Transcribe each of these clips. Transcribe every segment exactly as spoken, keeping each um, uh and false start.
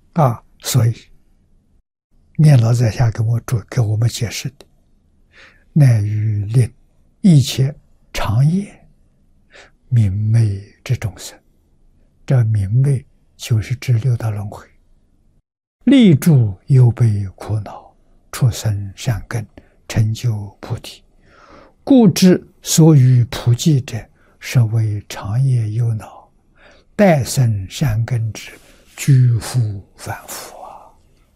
啊，所以念老在下给我主给我们解释的，乃于令一切长夜明媚之众生，这明媚就是指六道轮回，力助忧悲苦恼，出生善根，成就菩提。故知所欲普济者，是为长夜忧恼，待生善根之居复反复啊！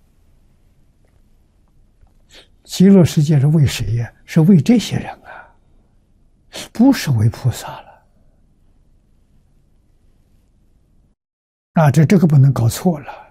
极乐世界是为谁呀？是为这些人啊，不是为菩萨了啊！这这个不能搞错了。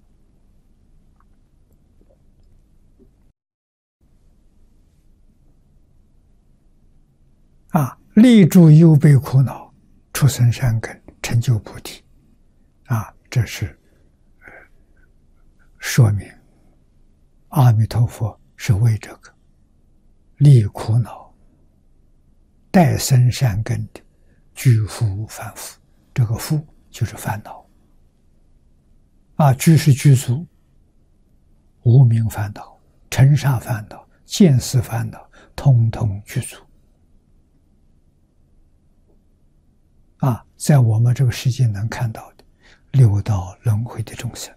啊，力助忧悲苦恼，出生善根，成就菩提。啊，这是、呃、说明阿弥陀佛是为这个离苦恼、待生善根的居复反复。这个复就是烦恼。啊，居是居住，无明烦恼、尘沙烦恼、见思烦恼，通通具足。啊，在我们这个世界能看到的六道轮回的众生，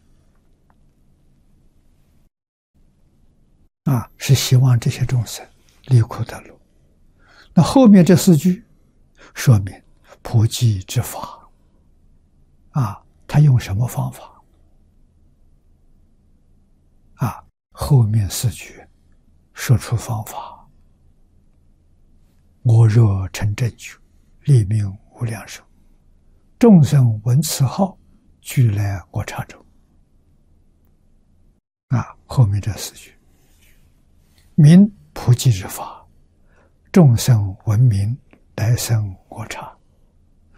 啊，是希望这些众生离苦得乐。那后面这四句说明普济之法，啊，他用什么方法？啊，后面四句说出方法：我若成正觉，立命无量寿，众生闻此号，俱来我刹中。啊，后面这四句，明普济之法，众生闻名，来生我刹。